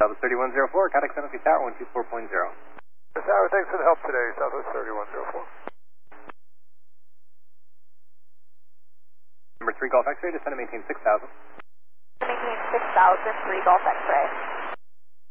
Southwest 3104, contact San Jose Tower 124.0. Tower, thanks for the help today, Southwest 3104. Number 3 Golf X-ray, descend and maintain 6,000. Maintain 6,000, 3 Golf X-ray.